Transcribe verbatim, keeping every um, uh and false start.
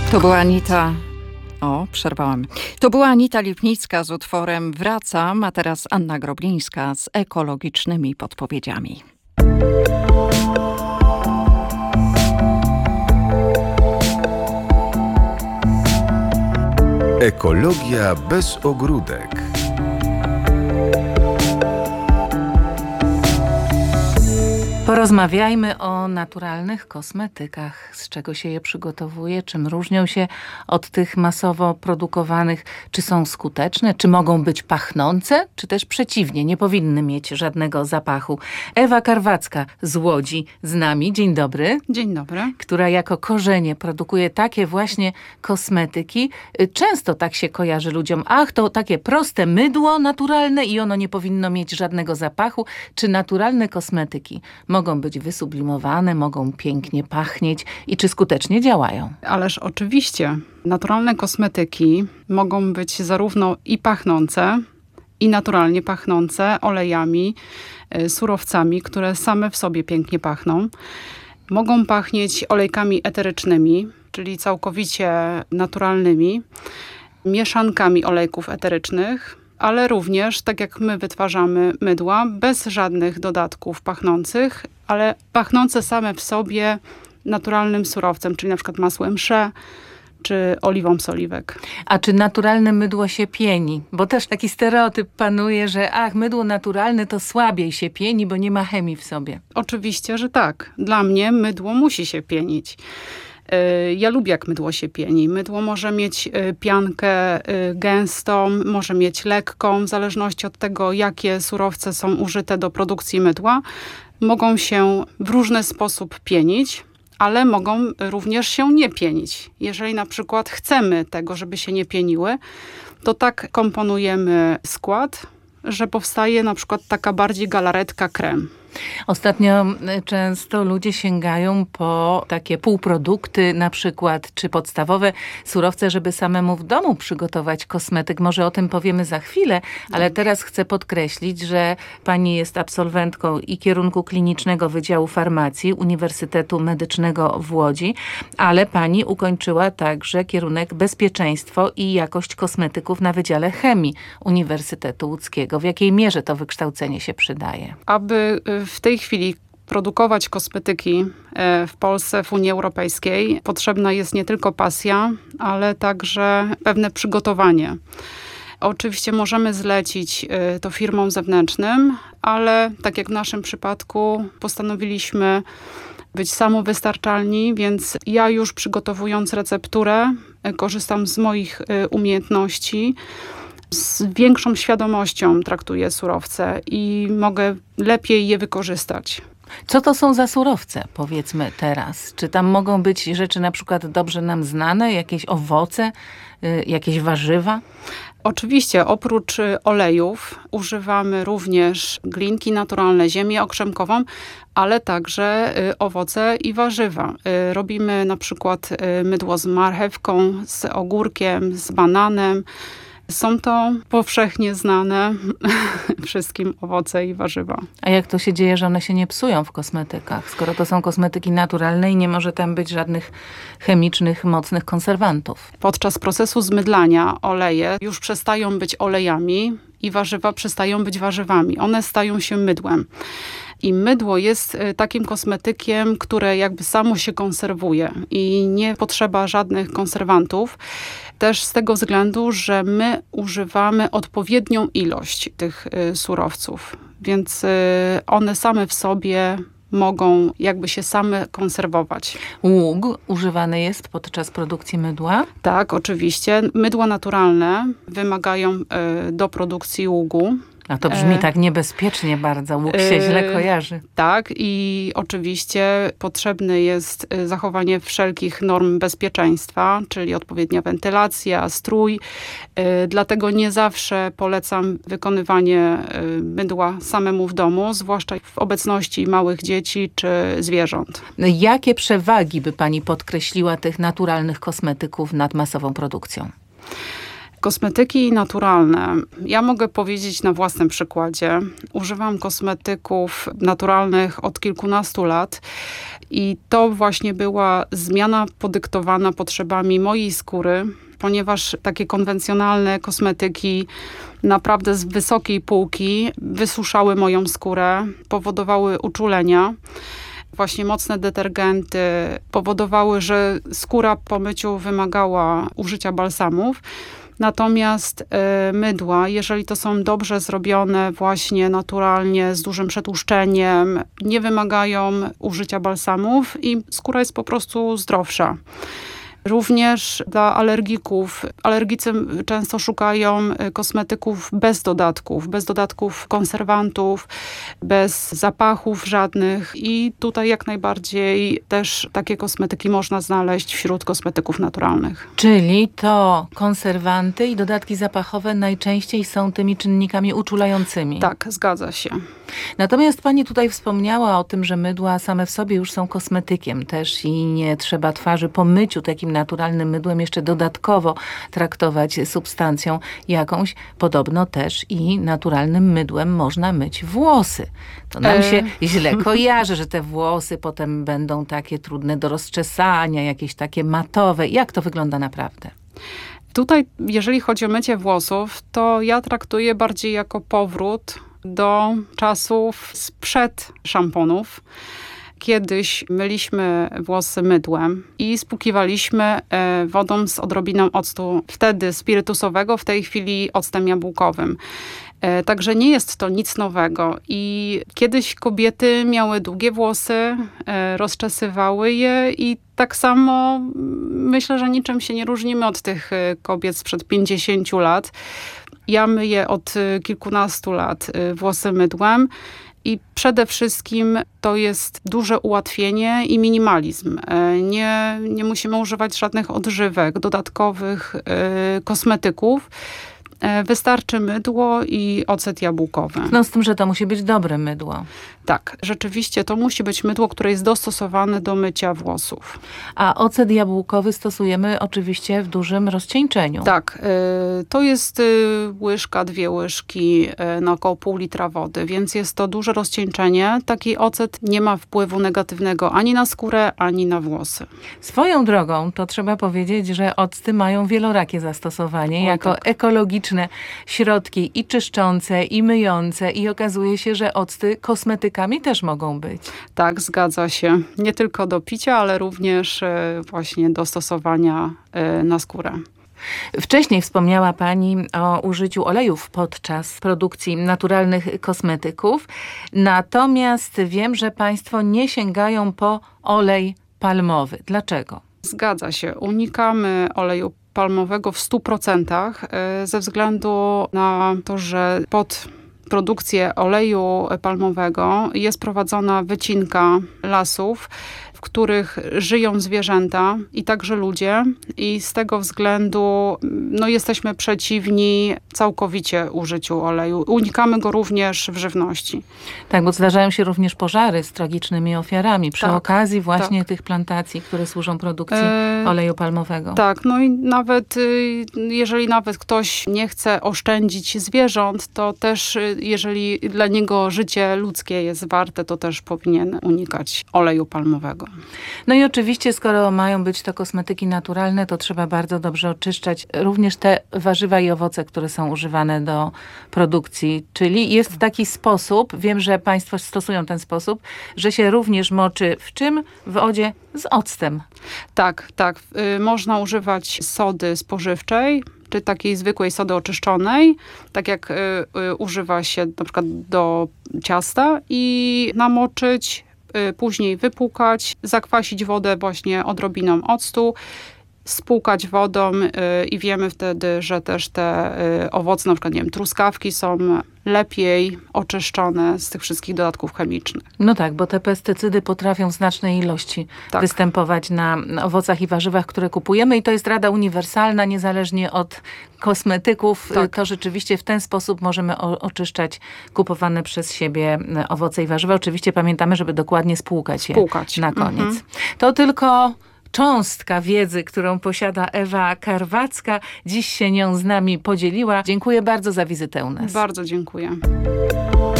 To była Anita... O, przerwałam. To była Anita Lipnicka z utworem Wracam, a teraz Anna Groblińska z ekologicznymi podpowiedziami. Ekologia bez ogródek. Porozmawiajmy o naturalnych kosmetykach. Z czego się je przygotowuje? Czym różnią się od tych masowo produkowanych? Czy są skuteczne? Czy mogą być pachnące? Czy też przeciwnie, nie powinny mieć żadnego zapachu? Ewa Karwacka z Łodzi z nami. Dzień dobry. Dzień dobry. Która jako korzenie produkuje takie właśnie kosmetyki. Często tak się kojarzy ludziom. Ach, to takie proste mydło naturalne i ono nie powinno mieć żadnego zapachu. Czy naturalne kosmetyki mogą być wysublimowane, mogą pięknie pachnieć i czy skutecznie działają? Ależ oczywiście. Naturalne kosmetyki mogą być zarówno i pachnące, i naturalnie pachnące olejami, surowcami, które same w sobie pięknie pachną. Mogą pachnieć olejkami eterycznymi, czyli całkowicie naturalnymi, mieszankami olejków eterycznych, ale również, tak jak my wytwarzamy mydła, bez żadnych dodatków pachnących, ale pachnące same w sobie naturalnym surowcem, czyli na przykład masłem shea, czy oliwą z oliwek. A czy naturalne mydło się pieni? Bo też taki stereotyp panuje, że ach, mydło naturalne to słabiej się pieni, bo nie ma chemii w sobie. Oczywiście, że tak. Dla mnie mydło musi się pienić. Ja lubię, jak mydło się pieni. Mydło może mieć piankę gęstą, może mieć lekką, w zależności od tego, jakie surowce są użyte do produkcji mydła. Mogą się w różny sposób pienić, ale mogą również się nie pienić. Jeżeli na przykład chcemy tego, żeby się nie pieniły, to tak komponujemy skład, że powstaje na przykład taka bardziej galaretka krem. Ostatnio często ludzie sięgają po takie półprodukty, na przykład, czy podstawowe surowce, żeby samemu w domu przygotować kosmetyk. Może o tym powiemy za chwilę, ale teraz chcę podkreślić, że pani jest absolwentką i kierunku klinicznego Wydziału Farmacji Uniwersytetu Medycznego w Łodzi, ale pani ukończyła także kierunek Bezpieczeństwo i Jakość Kosmetyków na Wydziale Chemii Uniwersytetu Łódzkiego. W jakiej mierze to wykształcenie się przydaje? Aby w tej chwili produkować kosmetyki w Polsce, w Unii Europejskiej, potrzebna jest nie tylko pasja, ale także pewne przygotowanie. Oczywiście możemy zlecić to firmom zewnętrznym, ale tak jak w naszym przypadku postanowiliśmy być samowystarczalni, więc ja już przygotowując recepturę korzystam z moich umiejętności. Z większą świadomością traktuję surowce i mogę lepiej je wykorzystać. Co to są za surowce, powiedzmy teraz? Czy tam mogą być rzeczy na przykład dobrze nam znane, jakieś owoce, y, jakieś warzywa? Oczywiście, oprócz olejów używamy również glinki naturalne, ziemię okrzemkową, ale także owoce i warzywa. Robimy na przykład mydło z marchewką, z ogórkiem, z bananem. Są to powszechnie znane wszystkim owoce i warzywa. A jak to się dzieje, że one się nie psują w kosmetykach? Skoro to są kosmetyki naturalne i nie może tam być żadnych chemicznych, mocnych konserwantów. Podczas procesu zmydlania oleje już przestają być olejami i warzywa przestają być warzywami. One stają się mydłem. I mydło jest takim kosmetykiem, które jakby samo się konserwuje i nie potrzeba żadnych konserwantów. Też z tego względu, że my używamy odpowiednią ilość tych surowców, więc one same w sobie mogą jakby się same konserwować. Łóg używany jest podczas produkcji mydła? Tak, oczywiście. Mydła naturalne wymagają do produkcji ługu. A to brzmi tak niebezpiecznie bardzo. Łuk się źle kojarzy. Tak i oczywiście potrzebne jest zachowanie wszelkich norm bezpieczeństwa, czyli odpowiednia wentylacja, strój. Dlatego nie zawsze polecam wykonywanie mydła samemu w domu, zwłaszcza w obecności małych dzieci czy zwierząt. Jakie przewagi by pani podkreśliła tych naturalnych kosmetyków nad masową produkcją? Kosmetyki naturalne. Ja mogę powiedzieć na własnym przykładzie. Używam kosmetyków naturalnych od kilkunastu lat i to właśnie była zmiana podyktowana potrzebami mojej skóry, ponieważ takie konwencjonalne kosmetyki naprawdę z wysokiej półki wysuszały moją skórę, powodowały uczulenia. Właśnie mocne detergenty powodowały, że skóra po myciu wymagała użycia balsamów. Natomiast y, mydła, jeżeli to są dobrze zrobione, właśnie naturalnie, z dużym przetłuszczeniem, nie wymagają użycia balsamów i skóra jest po prostu zdrowsza. Również dla alergików. Alergicy często szukają kosmetyków bez dodatków, bez dodatków konserwantów, bez zapachów żadnych i tutaj jak najbardziej też takie kosmetyki można znaleźć wśród kosmetyków naturalnych. Czyli to konserwanty i dodatki zapachowe najczęściej są tymi czynnikami uczulającymi. Tak, zgadza się. Natomiast pani tutaj wspomniała o tym, że mydła same w sobie już są kosmetykiem też i nie trzeba twarzy po myciu takim naturalnym mydłem jeszcze dodatkowo traktować substancją jakąś. Podobno też i naturalnym mydłem można myć włosy. To nam się e... źle kojarzy, że te włosy potem będą takie trudne do rozczesania, jakieś takie matowe. Jak to wygląda naprawdę? Tutaj, jeżeli chodzi o mycie włosów, to ja traktuję bardziej jako powrót do czasów sprzed szamponów. Kiedyś myliśmy włosy mydłem i spłukiwaliśmy wodą z odrobiną octu, wtedy spirytusowego, w tej chwili octem jabłkowym. Także nie jest to nic nowego i kiedyś kobiety miały długie włosy, rozczesywały je i tak samo myślę, że niczym się nie różnimy od tych kobiet sprzed pięćdziesięciu lat. Ja myję od kilkunastu lat włosy mydłem i przede wszystkim to jest duże ułatwienie i minimalizm. Nie, nie musimy używać żadnych odżywek, dodatkowych y, kosmetyków. Wystarczy mydło i ocet jabłkowy. No z tym, że to musi być dobre mydło. Tak, rzeczywiście to musi być mydło, które jest dostosowane do mycia włosów. A ocet jabłkowy stosujemy oczywiście w dużym rozcieńczeniu. Tak, y, to jest y, łyżka, dwie łyżki y, na około pół litra wody, więc jest to duże rozcieńczenie. Taki ocet nie ma wpływu negatywnego ani na skórę, ani na włosy. Swoją drogą to trzeba powiedzieć, że octy mają wielorakie zastosowanie o, jako tak. ekologiczne środki i czyszczące, i myjące i okazuje się, że octy kosmetykami też mogą być. Tak, zgadza się. Nie tylko do picia, ale również właśnie do stosowania na skórę. Wcześniej wspomniała pani o użyciu olejów podczas produkcji naturalnych kosmetyków. Natomiast wiem, że państwo nie sięgają po olej palmowy. Dlaczego? Zgadza się. Unikamy oleju palmowego w stu procentach ze względu na to, że pod produkcję oleju palmowego jest prowadzona wycinka lasów, w których żyją zwierzęta i także ludzie i z tego względu no, jesteśmy przeciwni całkowicie użyciu oleju. Unikamy go również w żywności. Tak, bo zdarzają się również pożary z tragicznymi ofiarami przy tak, okazji właśnie tak. tych plantacji, które służą produkcji e, oleju palmowego. Tak, no i nawet jeżeli nawet ktoś nie chce oszczędzić zwierząt, to też jeżeli dla niego życie ludzkie jest warte, to też powinien unikać oleju palmowego. No i oczywiście, skoro mają być to kosmetyki naturalne, to trzeba bardzo dobrze oczyszczać również te warzywa i owoce, które są używane do produkcji. Czyli jest taki sposób, wiem, że państwo stosują ten sposób, że się również moczy w czym? W wodzie z octem. Tak, tak. Y, można używać sody spożywczej, czy takiej zwykłej sody oczyszczonej, tak jak y, y, używa się na przykład do ciasta i namoczyć, później wypłukać, zakwasić wodę właśnie odrobiną octu, spłukać wodą i wiemy wtedy, że też te owoce, na przykład nie wiem, truskawki są lepiej oczyszczone z tych wszystkich dodatków chemicznych. No tak, bo te pestycydy potrafią w znacznej ilości tak. występować na owocach i warzywach, które kupujemy i to jest rada uniwersalna, niezależnie od kosmetyków. Tak. To rzeczywiście w ten sposób możemy o, oczyszczać kupowane przez siebie owoce i warzywa. Oczywiście pamiętamy, żeby dokładnie spłukać je spłukać. na koniec. Mhm. To tylko cząstka wiedzy, którą posiada Ewa Karwacka. Dziś się nią z nami podzieliła. Dziękuję bardzo za wizytę u nas. Bardzo dziękuję.